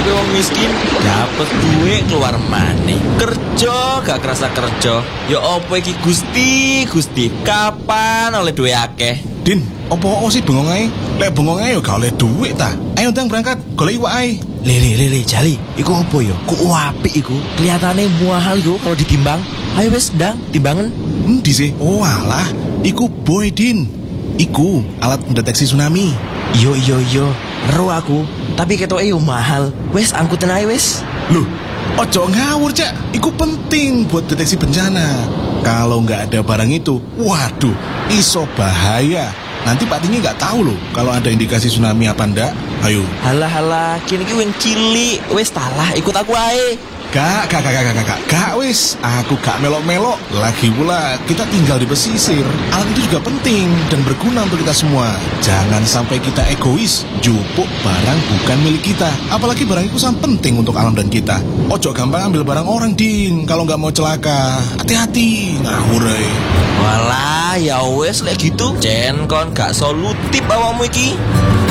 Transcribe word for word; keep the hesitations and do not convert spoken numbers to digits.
nasibe wong miskin, dapet duit keluar maneh. Kerja gak kerasa kerja. Ya opo iki Gusti, Gusti, kapan oleh duit akeh? Din, opo sih bengong ae? Lek bengong ae yo gak oleh duit ta. Ayo ndang berangkat, golek iwak ae. Lele lele Jali, iku opo yo? Ku apik iku. Kelihatane mahal yo kalau ditimbang. Ayo wis ndang timbangan. Endi sih? Oh alah, iku boy Din. Iku alat mendeteksi tsunami. Iyo iyo iyo, ero aku. Tapi ketoke yo mahal. Wis angkutin ae wis. Loh, ojo ngawur cak. Iku penting buat deteksi bencana. Kalau nggak ada barang itu, waduh, iso bahaya. Nanti Pak Tinggi nggak tahu loh kalau ada indikasi tsunami apa ndak. Ayo. Halah halah, kini ki wing cilik. Wis talah, ikut aku ae. Gak, gak, gak, gak, gak, gak, gak, wis. Aku gak melok-melok. Lagi pula, kita tinggal di pesisir. Alat itu juga penting dan berguna untuk kita semua. Jangan sampai kita egois, jupuk barang bukan milik kita. Apalagi barang itu sangat penting untuk alam dan kita. Ojo gampang ambil barang orang, Din. Kalau nggak mau celaka, hati-hati. Ngawur ae. Walah, ya wis lek gitu. Cen kon gak solutif awakmu iki.